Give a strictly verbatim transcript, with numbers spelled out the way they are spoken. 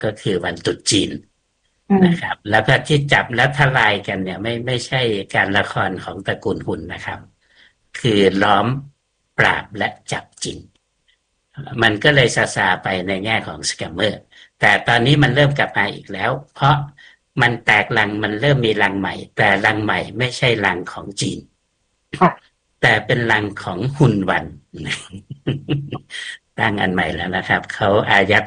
ก็คือวันตรุษจีนอืมนะครับแล้วก็ที่จับและทลายกันเนี่ยไม่ไม่ใช่การละครของตระกูลหุ่นนะครับคือล้อมปราบและจับจริงมันก็เลยซาซาไปในแง่ของสแกมเมอร์แต่ตอนนี้มันเริ่มกลับมาอีกแล้วเพราะมันแตกรังมันเริ่มมีรังใหม่แต่รังใหม่ไม่ใช่รังของจีนค่ะแต่เป็นรังของฮุนวันตั้งอันใหม่แล้วนะครับเขาอายัด